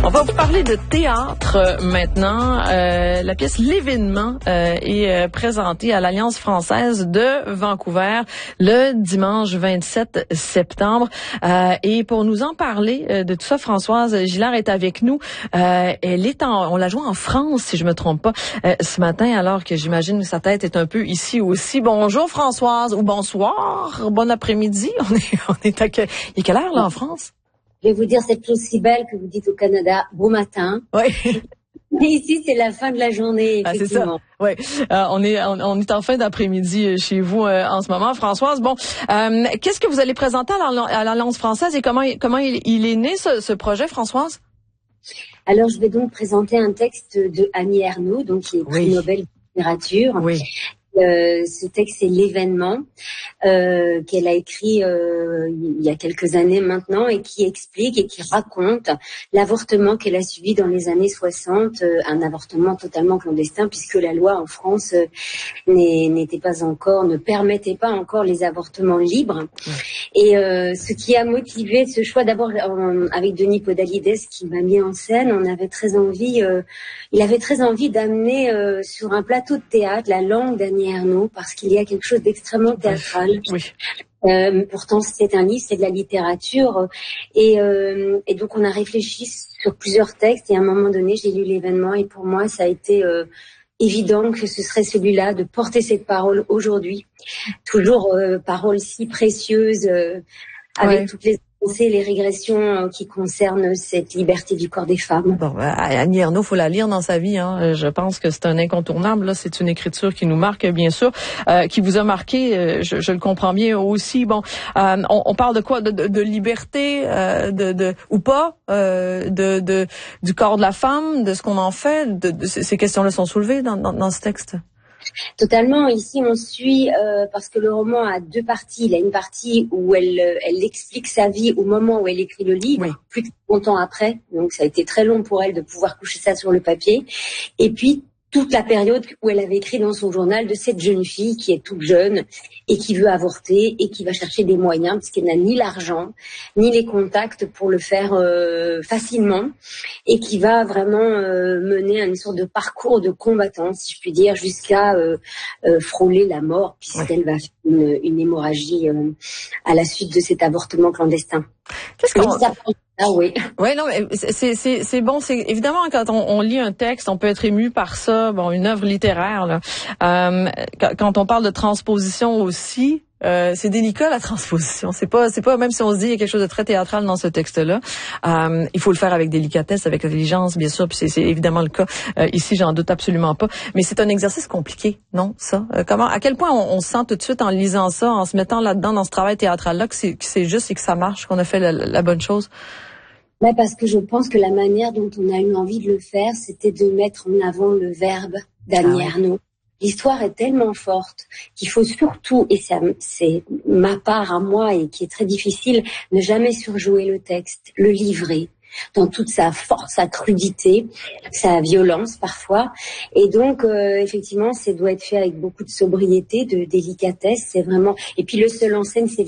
On va vous parler de théâtre maintenant. La pièce L'événement est présentée à l'Alliance française de Vancouver le dimanche 27 septembre. Et pour nous en parler de tout ça, Françoise Gillard est avec nous. On la joue en France, si je me trompe pas, ce matin, alors que j'imagine que sa tête est un peu ici aussi. Bonjour Françoise, ou bonsoir, bon après-midi. On est à quelle heure là en France? Je vais vous dire, c'est aussi belle que vous dites au Canada, bon matin. Oui. Mais ici, c'est la fin de la journée, effectivement. Ah, c'est ça. Oui. On est en fin d'après-midi chez vous en ce moment. Françoise, bon, qu'est-ce que vous allez présenter à l'Alliance française et comment il est né ce projet, Françoise? Alors, je vais donc présenter un texte de Annie Ernaux, donc qui est prix Nobel de littérature. Oui. Ce texte, c'est L'événement, qu'elle a écrit il y a quelques années maintenant et qui explique et qui raconte l'avortement qu'elle a subi dans les années 60, un avortement totalement clandestin puisque la loi en France ne permettait pas encore les avortements libres. Et ce qui a motivé ce choix, d'abord avec Denis Podalides qui m'a mis en scène, il avait très envie d'amener sur un plateau de théâtre la langue d'Annie Ernaux parce qu'il y a quelque chose d'extrêmement théâtral. Oui. Pourtant, c'est un livre, c'est de la littérature. Et donc, on a réfléchi sur plusieurs textes et à un moment donné, j'ai lu L'événement et pour moi, ça a été évident que ce serait celui-là, de porter cette parole aujourd'hui. Toujours parole si précieuse avec toutes les avancées, les régressions qui concernent cette liberté du corps des femmes. Bon, Annie Ernaux, faut la lire dans sa vie. Hein. Je pense que c'est un incontournable. Là, c'est une écriture qui nous marque, bien sûr, qui vous a marqué. Je le comprends bien aussi. Bon, on parle de quoi, de liberté, ou pas, du corps de la femme, de ce qu'on en fait. Ces questions-là sont soulevées dans ce texte. Totalement. Ici, on suit parce que le roman a deux parties. Il a une partie où elle explique sa vie au moment où elle écrit le livre, plus de longtemps après. Donc, ça a été très long pour elle de pouvoir coucher ça sur le papier. Et puis, toute la période où elle avait écrit dans son journal de cette jeune fille qui est toute jeune et qui veut avorter et qui va chercher des moyens parce qu'elle n'a ni l'argent ni les contacts pour le faire facilement et qui va vraiment mener une sorte de parcours de combattant, si je puis dire, jusqu'à frôler la mort puisqu'elle va faire une hémorragie à la suite de cet avortement clandestin. Qu'est-ce qu'on... Ah oui. Ouais, non, mais c'est bon. C'est évidemment quand on lit un texte, on peut être ému par ça. Bon, une œuvre littéraire. Là. Quand on parle de transposition aussi, c'est délicat la transposition. C'est pas même si on se dit il y a quelque chose de très théâtral dans ce texte-là. Il faut le faire avec délicatesse, avec intelligence, bien sûr. Puis c'est évidemment le cas ici. J'en doute absolument pas. Mais c'est un exercice compliqué, non ça? À quel point on sent tout de suite en lisant ça, en se mettant là-dedans dans ce travail théâtral-là que c'est juste et que ça marche, qu'on a fait la bonne chose? Ouais, parce que je pense que la manière dont on a eu envie de le faire, c'était de mettre en avant le verbe d'Annie Ernaux. L'histoire est tellement forte qu'il faut surtout, et c'est ma part à moi et qui est très difficile, ne jamais surjouer le texte, le livrer dans toute sa force, sa crudité, sa violence parfois. Et donc, effectivement, ça doit être fait avec beaucoup de sobriété, de délicatesse. C'est vraiment. Et puis le seul en scène, c'est